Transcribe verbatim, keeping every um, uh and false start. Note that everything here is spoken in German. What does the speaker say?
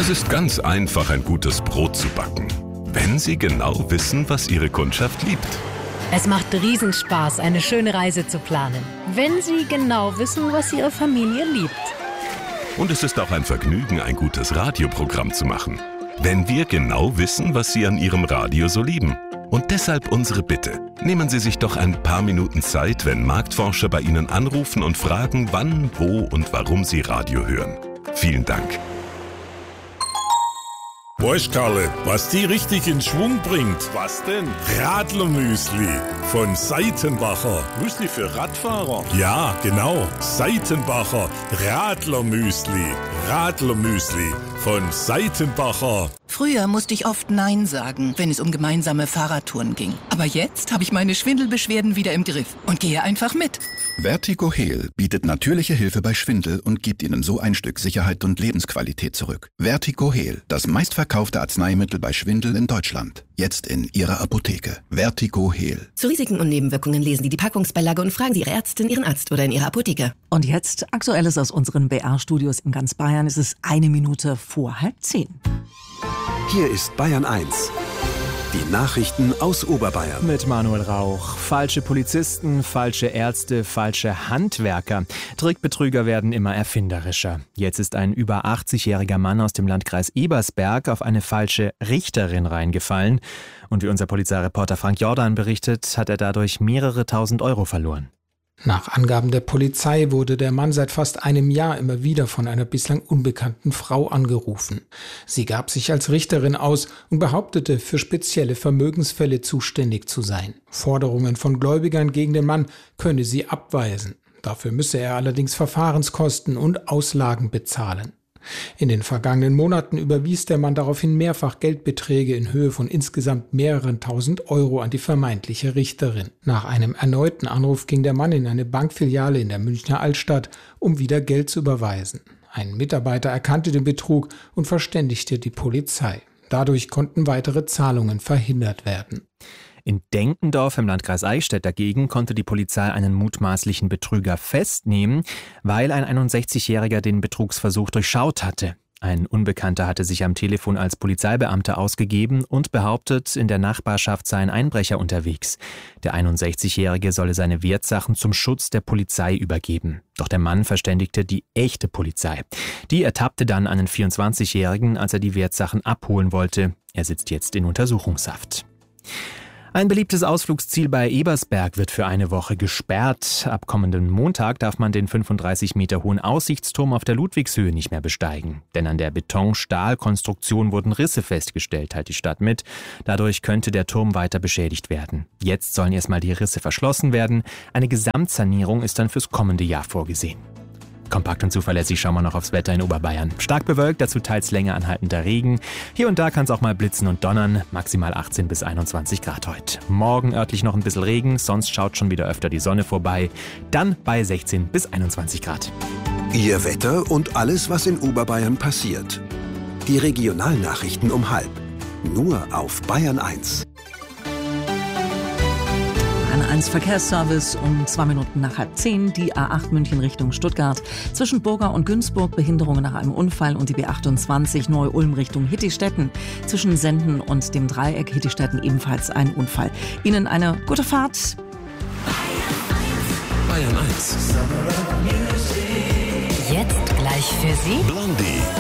Es ist ganz einfach, ein gutes Brot zu backen, wenn Sie genau wissen, was Ihre Kundschaft liebt. Es macht Riesenspaß, eine schöne Reise zu planen, wenn Sie genau wissen, was Ihre Familie liebt. Und es ist auch ein Vergnügen, ein gutes Radioprogramm zu machen, wenn wir genau wissen, was Sie an Ihrem Radio so lieben. Und deshalb unsere Bitte. Nehmen Sie sich doch ein paar Minuten Zeit, wenn Marktforscher bei Ihnen anrufen und fragen, wann, wo und warum Sie Radio hören. Vielen Dank. Weißt, Karle, was die richtig in Schwung bringt? Was denn? Radlermüsli von Seitenbacher. Müsli für Radfahrer? Ja, genau. Seitenbacher Radlermüsli. Radlermüsli von Seitenbacher. Früher musste ich oft Nein sagen, wenn es um gemeinsame Fahrradtouren ging. Aber jetzt habe ich meine Schwindelbeschwerden wieder im Griff und gehe einfach mit. Vertigo Heal bietet natürliche Hilfe bei Schwindel und gibt Ihnen so ein Stück Sicherheit und Lebensqualität zurück. Vertigo Heal, das meistverkaufte Arzneimittel bei Schwindel in Deutschland. Jetzt in Ihrer Apotheke. Vertigo Heal. Zu Risiken und Nebenwirkungen lesen Sie die Packungsbeilage und fragen Sie Ihre Ärztin, Ihren Arzt oder in Ihrer Apotheke. Und jetzt Aktuelles aus unseren B R-Studios in ganz Bayern. Es ist eine Minute vor halb zehn. Hier ist Bayern eins. Die Nachrichten aus Oberbayern. Mit Manuel Rauch. Falsche Polizisten, falsche Ärzte, falsche Handwerker. Trickbetrüger werden immer erfinderischer. Jetzt ist ein über achtzigjähriger Mann aus dem Landkreis Ebersberg auf eine falsche Richterin reingefallen. Und wie unser Polizeireporter Frank Jordan berichtet, hat er dadurch mehrere tausend Euro verloren. Nach Angaben der Polizei wurde der Mann seit fast einem Jahr immer wieder von einer bislang unbekannten Frau angerufen. Sie gab sich als Richterin aus und behauptete, für spezielle Vermögensfälle zuständig zu sein. Forderungen von Gläubigern gegen den Mann könne sie abweisen. Dafür müsse er allerdings Verfahrenskosten und Auslagen bezahlen. In den vergangenen Monaten überwies der Mann daraufhin mehrfach Geldbeträge in Höhe von insgesamt mehreren tausend Euro an die vermeintliche Richterin. Nach einem erneuten Anruf ging der Mann in eine Bankfiliale in der Münchner Altstadt, um wieder Geld zu überweisen. Ein Mitarbeiter erkannte den Betrug und verständigte die Polizei. Dadurch konnten weitere Zahlungen verhindert werden. In Denkendorf im Landkreis Eichstätt dagegen konnte die Polizei einen mutmaßlichen Betrüger festnehmen, weil ein einundsechzigjähriger den Betrugsversuch durchschaut hatte. Ein Unbekannter hatte sich am Telefon als Polizeibeamter ausgegeben und behauptet, in der Nachbarschaft sei ein Einbrecher unterwegs. Der einundsechzigjährige solle seine Wertsachen zum Schutz der Polizei übergeben. Doch der Mann verständigte die echte Polizei. Die ertappte dann einen vierundzwanzigjährigen, als er die Wertsachen abholen wollte. Er sitzt jetzt in Untersuchungshaft. Ein beliebtes Ausflugsziel bei Ebersberg wird für eine Woche gesperrt. Ab kommenden Montag darf man den fünfunddreißig Meter hohen Aussichtsturm auf der Ludwigshöhe nicht mehr besteigen. Denn an der Beton-Stahl-Konstruktion wurden Risse festgestellt, teilt die Stadt mit. Dadurch könnte der Turm weiter beschädigt werden. Jetzt sollen erstmal die Risse verschlossen werden. Eine Gesamtsanierung ist dann fürs kommende Jahr vorgesehen. Kompakt und zuverlässig schauen wir noch aufs Wetter in Oberbayern. Stark bewölkt, dazu teils länger anhaltender Regen. Hier und da kann es auch mal blitzen und donnern. Maximal achtzehn bis einundzwanzig Grad heute. Morgen örtlich noch ein bisschen Regen, sonst schaut schon wieder öfter die Sonne vorbei. Dann bei sechzehn bis einundzwanzig Grad. Ihr Wetter und alles, was in Oberbayern passiert. Die Regionalnachrichten um halb. Nur auf Bayern eins. Bayern eins Verkehrsservice um zwei Minuten nach halb zehn. Die A acht München Richtung Stuttgart. Zwischen Burger und Günzburg Behinderungen nach einem Unfall und die B achtundzwanzig Neu-Ulm Richtung Hittistetten. Zwischen Senden und dem Dreieck Hittistetten ebenfalls ein Unfall. Ihnen eine gute Fahrt. Bayern eins. Jetzt gleich für Sie Blondie.